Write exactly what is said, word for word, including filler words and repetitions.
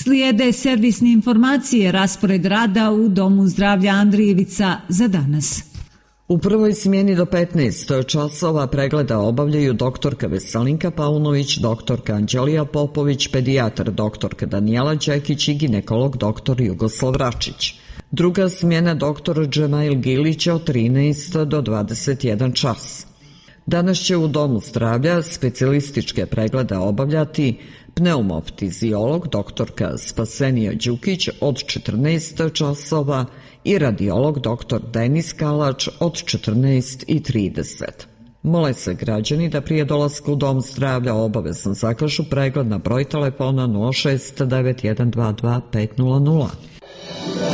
Slijede servisne informacije, raspored rada u Domu zdravlja Andrijevica za danas. U prvoj smjeni do petnaest časova pregleda obavljaju doktorka Veselinka Paunović, doktorka Anđelija Popović, pedijatar doktorka Danijela Đekić i ginekolog doktor Jugoslav Račić. Druga smjena doktor Džemail Gilić od trinaest do dvadeset jedan čas. Danas će u Domu zdravlja specijalističke preglede obavljati pneumoftiziolog doktorka Spasenija Đukić od četrnaest časova i radiolog doktor Denis Kalač od četrnaest i trideset. Mole se građani da prije dolaska u Dom zdravlja obavezno zakažu pregled na broj telefona nula šest devet jedan dva dva pet nula nula.